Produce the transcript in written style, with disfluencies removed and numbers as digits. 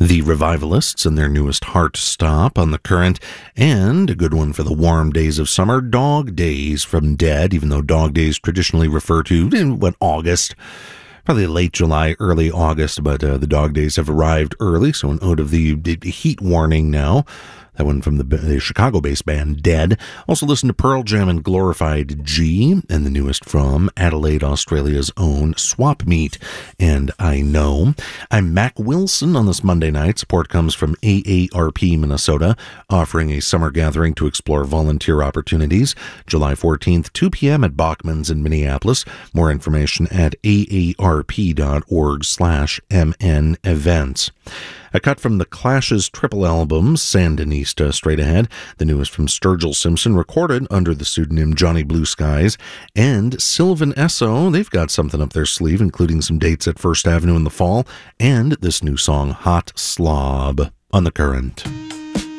The Revivalists and their newest Heart Stop on the Current, and a good one for the warm days of summer, Dog Days from Dead, even though Dog Days traditionally refer to, August. Probably late July, early August, but the dog days have arrived early, so an ode of the heat warning now. That one from the Chicago-based band Dead. Also listen to Pearl Jam and Glorified G, and the newest from Adelaide, Australia's own Swap Meet. And I Know. I'm Mac Wilson on this Monday night. Support comes from AARP Minnesota, offering a summer gathering to explore volunteer opportunities. July 14th, 2 p.m. at Bachman's in Minneapolis. More information at aarp.org/MN events. A cut from the Clash's triple album, Sandinista, straight ahead. The newest from Sturgill Simpson, recorded under the pseudonym Johnny Blue Skies. And Sylvan Esso, they've got something up their sleeve, including some dates at First Avenue in the fall, and this new song, Hot Slob, on the Current.